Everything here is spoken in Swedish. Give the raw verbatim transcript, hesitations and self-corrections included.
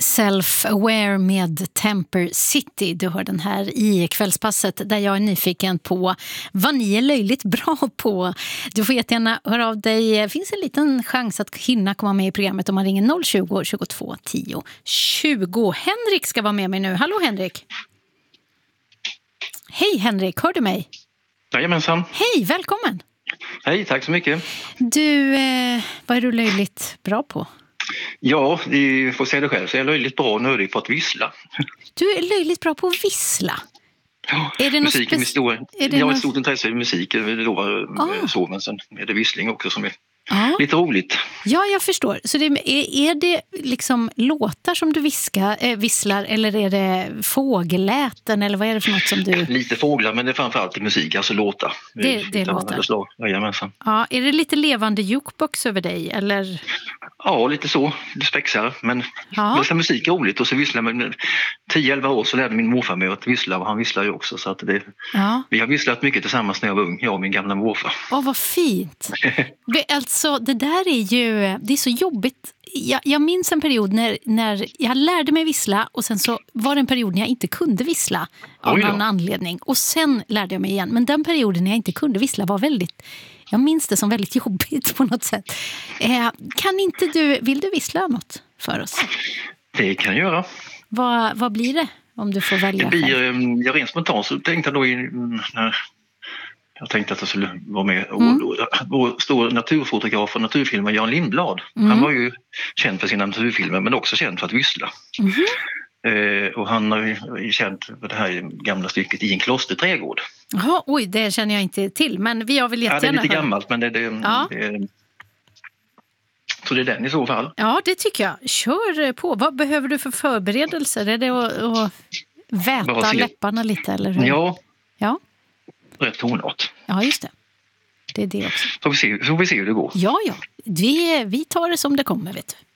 Self-Aware med Temper City. Du hör den här i kvällspasset där jag är nyfiken på vad ni är löjligt bra på. Du får jättegärna höra av dig. Det finns en liten chans att hinna komma med i programmet om man ringer noll tjugo, tjugotvå, tio, tjugo. Henrik ska vara med mig nu. Hallå Henrik. Hej Henrik, hör du mig? Jajamensan. Hej, välkommen. Hej, tack så mycket. Du, eh, vad är du löjligt bra på? Ja, vi får se det själv. Så jag är löjligt bra och nördig på att vissla. Du är löjligt bra på att vissla? Ja, är det musiken spe- är stor. är det jag har något... ett stort intresse i musik. Då, ah. så, men sen är det vissling också som är ah. lite roligt. Ja, jag förstår. Så det, är, är det liksom låtar som du viska, äh, visslar eller är det fågelläten eller vad är det för något som du... Lite fåglar, men det är framförallt i musik, alltså låtar. Det, det låtar. Jajamensan. Ja, är det lite levande jukebox över dig eller... Ja, lite så. Det spexar. Men ja. Men musik är roligt och så visslar med tio elva år så lärde min morfar mig att vissla och han visslar ju också. Så att det, ja. Vi har visslat mycket tillsammans när jag var ung, jag och min gamla morfar. Åh, vad fint. Alltså, det där är ju... Det är så jobbigt. Jag, jag minns en period när, när jag lärde mig vissla och sen så var det en period när jag inte kunde vissla av någon anledning. Och sen lärde jag mig igen. Men den perioden när jag inte kunde vissla var väldigt... Jag minns det som väldigt jobbigt på något sätt. Eh, kan inte du... Vill du vissla något för oss? Det kan jag göra. Vad, vad blir det om du får välja? Det blir, jag rent spontant så tänkte jag då i, när jag tänkte att jag skulle vara med mm. och, vår stora naturfotograf och naturfilmer Jan Lindblad. Mm. Han var ju känd för sina naturfilmer men också känd för att vissla. Mm. Eh, och han är ju känd för det här gamla stycket I en klosterträdgård. Jaha, oj, det känner jag inte till. Men vi har väl jättegärna... Ja, det är lite gammalt men det, det, ja. det så det är den i så fall. Ja, det tycker jag. Kör på. Vad behöver du för förberedelser? Är det att, att väta läpparna lite? Eller hur? Ja. Ja. Rätt tonart. Ja, just det. Det är det också. Så vi ser, så vi ser hur det går. Ja, ja. Vi, vi tar det som det kommer, vet du.